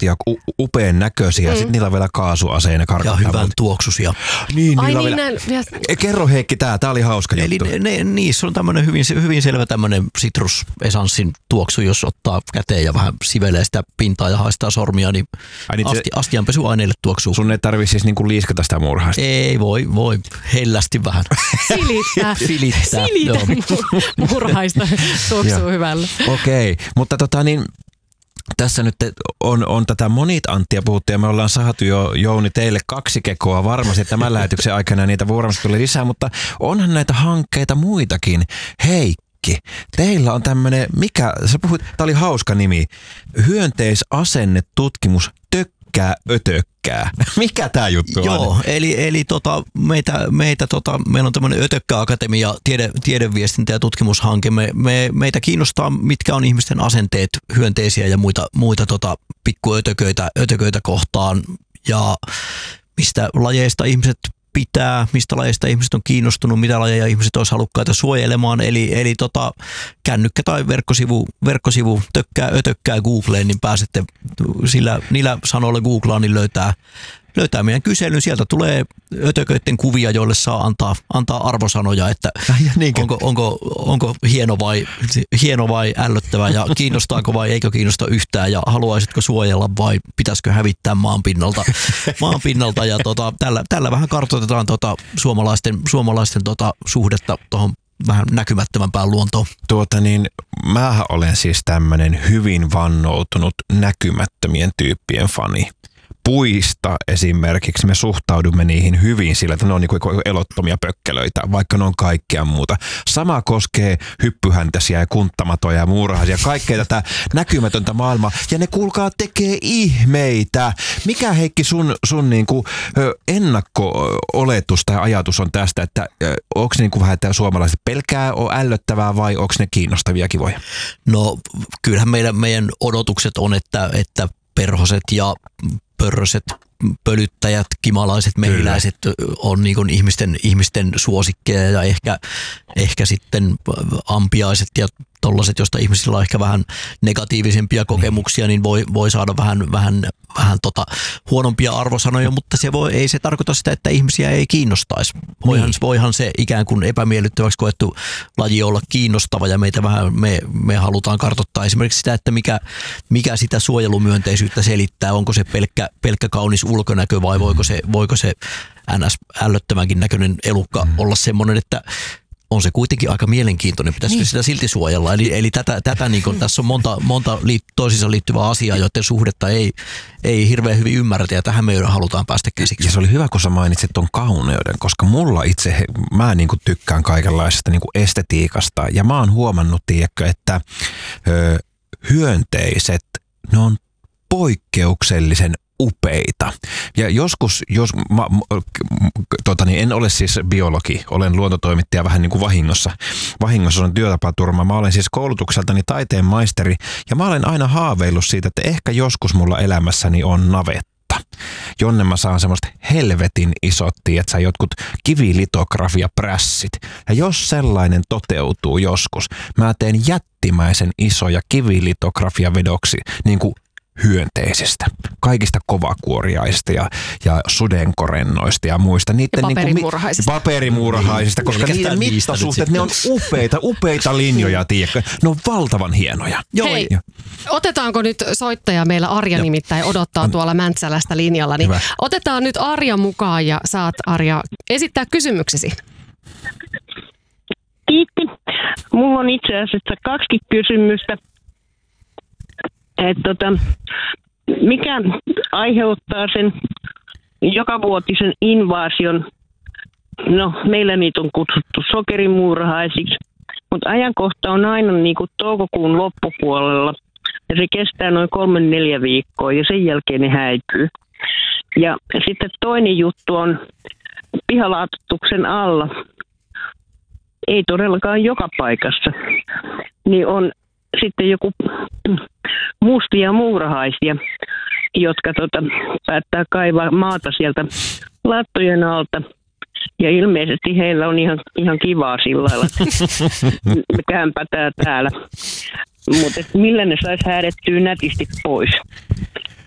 ja upean näköisiä. Sitten niillä on vielä kaasuaseen ja karkottaa. Ja hyvän tuoksusia. Niin, kerro Heikki, tää oli hauska juttu. Eli niissä on tämmöinen hyvin selvä tämmöinen sitrusesanssin tuoksu, jos ottaa käteen ja vähän sivelee sitä pintaa ja haistaa sormia, niin astianpesuaineille tuoksuu. Sun ei tarvitse siis niinku liiskata sitä muurahaista. Ei, voi hellästi vähän. Silittää. Muurahaista tuoksuu hyvällä. Okei, mutta tässä nyt on tätä monit-Anttia puhuttu ja me ollaan saatu jo, Jouni, teille 2 kekoa varmasti tämän lähetyksen aikana ja niitä varmasti tulee lisää, mutta onhan näitä hankkeita muitakin. Heikki, teillä on tämmöinen, sä puhuit, tää oli hauska nimi, hyönteisasennetutkimus ötökkää. Mikä tää juttu on? Joo, eli meillä on tämmöinen Ötökkä-akatemia, tiedeviestintä- ja tutkimushanke. Meitä kiinnostaa, mitkä on ihmisten asenteet hyönteisiä ja muita pikkuötököitä kohtaan ja mistä lajeista ihmiset pitää, mistä lajeista ihmiset on kiinnostunut, mitä lajeja ihmiset olisi halukkaita suojelemaan. Eli kännykkä tai verkkosivu ötökkää Googleen, niin pääsette niillä sanoilla googlaan, niin löytää meidän kyselyn. Sieltä tulee ötököiden kuvia, joille saa antaa arvosanoja, että onko hieno vai ällöttävä ja kiinnostaako vai eikö kiinnosta yhtään ja haluaisitko suojella vai pitäisikö hävittää maanpinnalta ja tällä vähän kartoitetaan suomalaisten suhdetta tuohon vähän näkymättömämpään luontoon. Mähän olen siis tämmöinen hyvin vannoutunut näkymättömien tyyppien fani. Puista esimerkiksi me suhtaudumme niihin hyvin sillä, että ne on niin kuin elottomia pökkelöitä, vaikka ne on kaikkea muuta. Sama koskee hyppyhäntäsiä ja kunttamatoja ja muurahaisia, kaikkea tätä näkymätöntä maailmaa. Ja ne kuulkaa tekee ihmeitä. Mikä Heikki sun niin kuin ennakko-oletus tai ajatus on tästä, että onko niin kuin vähän, että suomalaiset pelkää, on ällöttävää vai onko ne kiinnostavia kivoja? No kyllähän meidän odotukset on, että perhoset ja pörröset, pölyttäjät, kimalaiset, mehiläiset on niin kuin ihmisten suosikkeja ja ehkä sitten ampiaiset ja tollaiset, joista ihmisillä on ehkä vähän negatiivisempia kokemuksia, niin voi saada vähän huonompia arvosanoja, mutta ei se tarkoita sitä, että ihmisiä ei kiinnostaisi. Voihan se ikään kuin epämiellyttäväksi koettu laji olla kiinnostava ja me halutaan kartoittaa esimerkiksi sitä, että mikä sitä suojelumyönteisyyttä selittää. Onko se pelkkä kaunis ulkonäkö vai voiko se ns. Ällöttömänkin näköinen elukka olla semmoinen, että on se kuitenkin aika mielenkiintoinen, pitäisikö sitä silti suojella. Eli tätä niin kuin, tässä on monta toisiinsa liittyvää asiaa, joiden suhdetta ei hirveän hyvin ymmärretä, ja tähän me halutaan päästä käsiksi. Ja se oli hyvä, kun sä mainitsit ton kauneuden, koska mä niin kuin tykkään kaikenlaisesta niin kuin estetiikasta, ja mä oon huomannut, että hyönteiset, ne on poikkeuksellisen upeita. Ja joskus, en ole siis biologi, olen luontotoimittaja vähän niin kuin vahingossa on työtapaturma. Mä olen siis koulutukseltani taiteen maisteri ja mä olen aina haaveillut siitä, että ehkä joskus mulla elämässäni on navetta, jonne mä saan semmoista helvetin isot, tietsä, jotkut kivilitografiaprässit. Ja jos sellainen toteutuu joskus, mä teen jättimäisen isoja kivilitografiavedoksi niin kuin hyönteisistä, kaikista kovakuoriaisista ja sudenkorennoista ja muista. Niiden paperimuurahaisista, koska niiden mittasuhteet, ne on upeita linjoja, tiedätkö? Ne on valtavan hienoja. Hei, otetaanko nyt soittaja, meillä Arja nimittäin odottaa tuolla Mäntsälästä linjalla, niin otetaan nyt Arja mukaan ja saat, Arja, esittää kysymyksesi. Kiitti. Mulla on itse asiassa 2 kysymystä. Mikä aiheuttaa sen jokavuotisen invaasion? No, meillä niitä on kutsuttu sokerimuurahaisiksi, mutta ajankohta on aina niin kuin toukokuun loppupuolella. Ja se kestää noin 3-4 viikkoa ja sen jälkeen ne häipyy. Ja sitten toinen juttu on pihalaatutuksen alla. Ei todellakaan joka paikassa. Niin on sitten joku mustia muurahaisia, jotka päättää kaivaa maata sieltä lattojen alta. Ja ilmeisesti heillä on ihan kivaa sillä lailla, me kämpätään täällä. Mutta millä ne saisi häädettyä nätisti pois?